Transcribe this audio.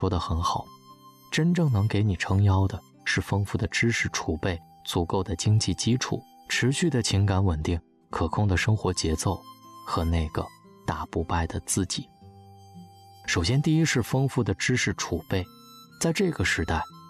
说得很好，真正能给你撑腰的是丰富的知识储备、足够的经济基础、持续的情感稳定、可控的生活节奏和那个打不败的自己。首先，第一是丰富的知识储备。在这个时代，